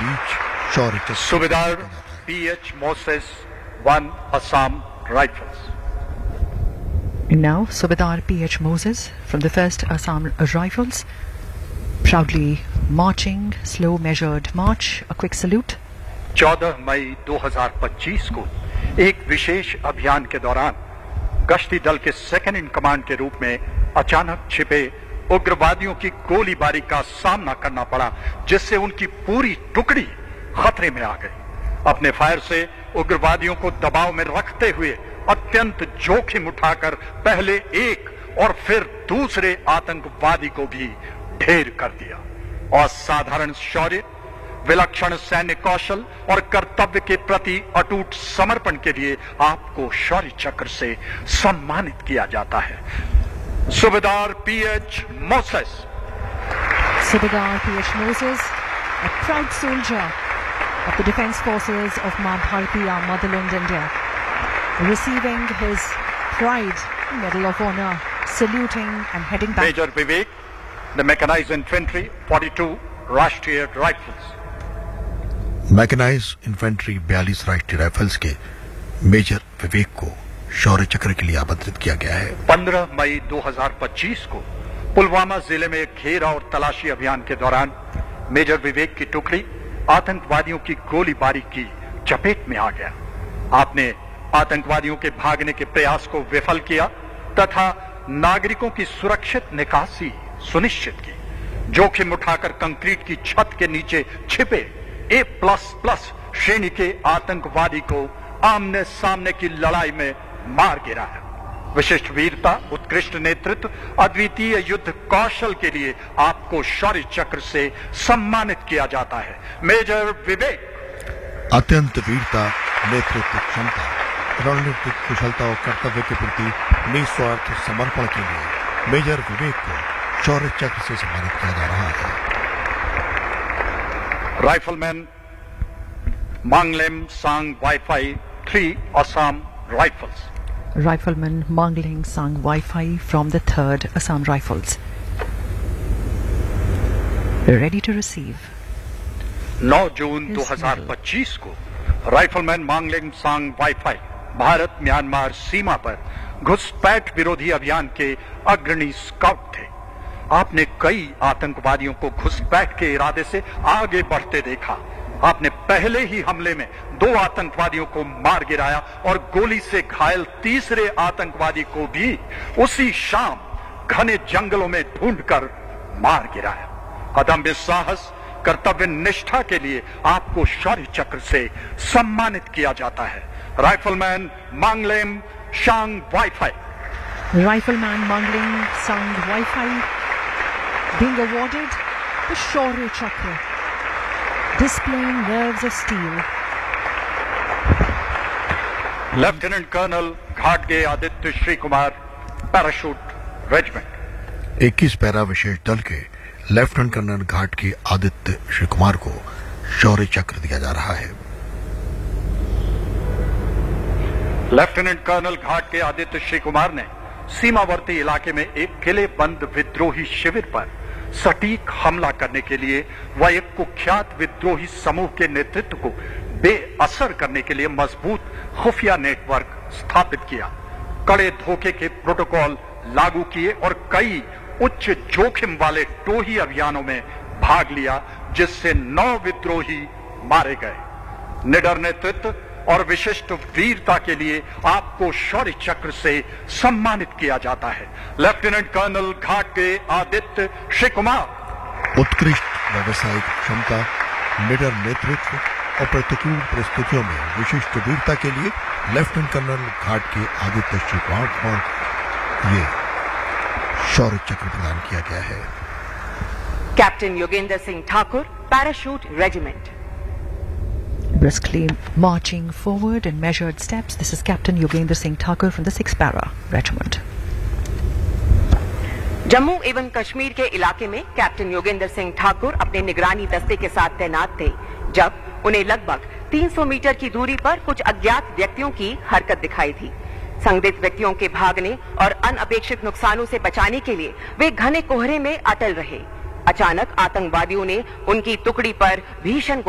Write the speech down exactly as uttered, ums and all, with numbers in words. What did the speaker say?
बीच शौर्य चक्र सूबेदार P H Moses one Assam rifles. And now, Subedar P H Moses from the first Assam Rifles, proudly marching, slow measured march, a quick salute. चौदह मई दो हज़ार पच्चीस को एक विशेष अभियान के दौरान गश्ती दल के सेकंड इन कमांड के रूप में अचानक छिपे उग्रवादियों की गोलीबारी का सामना करना पड़ा, जिससे उनकी पूरी टुकड़ी खतरे में आ गई। अपने फायर से उग्रवादियों को दबाव में रखते हुए अत्यंत जोखिम उठाकर पहले एक और फिर दूसरे आतंकवादी को भी ढेर कर दिया। असाधारण शौर्य, विलक्षण सैन्य कौशल और कर्तव्य के प्रति अटूट समर्पण के लिए आपको शौर्य चक्र से सम्मानित किया जाता है। सूबेदार P H Moses. Subedar P H Moses, a proud soldier of the Defence Forces of Maa Bharati, our motherland India, receiving his Pride Medal of Honor, saluting and heading back. Major Vivek, the Mechanized Infantry, forty-two Rashtriya Rifles. Mechanised infantry बयालीस राष्ट्रीय rifles के major विवेक को शौर्य चक्र के लिए आमंत्रित किया गया है। पंद्रह मई दो हज़ार पच्चीस को पुलवामा जिले में घेरा और तलाशी अभियान के दौरान मेजर विवेक की टुकड़ी आतंकवादियों की गोलीबारी की चपेट में आ गया। आपने आतंकवादियों के भागने के प्रयास को विफल किया तथा नागरिकों की सुरक्षित निकासी सुनिश्चित की। जोखिम उठाकर कंक्रीट की छत के नीचे छिपे ए प्लस प्लस श्रेणी के आतंकवादी को आमने सामने की लड़ाई में मार गिराया। विशिष्ट वीरता, उत्कृष्ट नेतृत्व, अद्वितीय युद्ध कौशल के लिए आपको शौर्य चक्र से सम्मानित किया जाता है। मेजर विवेक। अत्यंत वीरता, नेतृत्व क्षमता, रणनीतिक कुशलता और कर्तव्य के प्रति निस्वार्थ समर्पण के लिए मेजर विवेक को शौर्य चक्र से सम्मानित किया जा रहा है। राइफलमैन मांगलेम सांग wifi three Assam rifles. Rifleman Mangling Sang Wi-Fi from the third Assam Rifles, ready to receive. नौ जून दो हज़ार पच्चीस को राइफलमैन मांगलिंग सांग वाईफाई भारत म्यांमार सीमा पर घुसपैठ विरोधी अभियान के अग्रणी स्काउट थे। आपने कई आतंकवादियों को घुसपैठ के इरादे से आगे बढ़ते देखा। आपने पहले ही हमले में दो आतंकवादियों को मार गिराया और गोली से घायल तीसरे आतंकवादी को भी उसी शाम घने जंगलों में ढूंढकर मार गिराया। अदम्य साहस, कर्तव्य निष्ठा के लिए आपको शौर्य चक्र से सम्मानित किया जाता है। राइफलमैन मांगलेम सांग wifi. Rifleman Mangling Sang Wi-Fi being awarded the Shaurya Chakra, displaying nerves of steel. Lieutenant colonel घाटगे Aditya Shri Kumar, parachute regiment. इक्कीस पैरा विशेष दल के लेफ्टिनेंट कर्नल घाट के आदित्य श्री कुमार को शौर्य चक्र दिया जा रहा है। लेफ्टिनेंट कर्नल घाट के आदित्य श्री कुमार ने सीमावर्ती इलाके में एक किले बंद विद्रोही शिविर पर सटीक हमला करने के लिए व एक कुख्यात विद्रोही समूह के नेतृत्व को बेअसर करने के लिए मजबूत खुफिया नेटवर्क स्थापित किया। कड़े धोखे के प्रोटोकॉल लागू किए और कई उच्च जोखिम वाले टोही अभियानों में भाग लिया, जिससे नौ विद्रोही मारे गए। निडर नेतृत्व और विशिष्ट वीरता के लिए आपको शौर्य चक्र से सम्मानित किया जाता है। लेफ्टिनेंट कर्नल घाट के आदित्य श्री कुमार। उत्कृष्ट व्यावसायिक क्षमता, निडर नेतृत्व और प्रतिकूल परिस्थितियों में विशिष्ट वीरता के लिए लेफ्टिनेंट कर्नल घाट के आदित्य श्री कुमार को ये शौर्य चक्र प्रदान किया गया है। Captain Yogendra Singh Thakur, parachute regiment. Briskly marching forward in measured steps, this is Captain Yogendra Singh Thakur from the sixth Para Regiment. Jammu एवं कश्मीर के इलाके में कैप्टन योगेंद्र सिंह ठाकुर अपने निगरानी दस्ते के साथ तैनात थे जब उन्हें लगभग तीन सौ मीटर की दूरी पर कुछ अज्ञात व्यक्तियों की हरकत दिखाई थी। संदिग्ध व्यक्तियों के भागने और अनअपेक्षित नुकसानों से बचाने के लिए वे घने कोहरे में अटल रहे। अचानक आतंकवादियों ने उनकी टुकड़ी पर भीषण